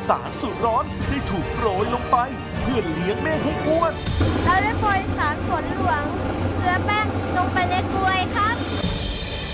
สารสูตรร้อนได้ถูกโปรยลงไปเพื่อเลี้ยงเมฆให้อ้วนเราได้โปรยสารฝนหลวงเกลือแป้งลงไปในกลวยค่ะ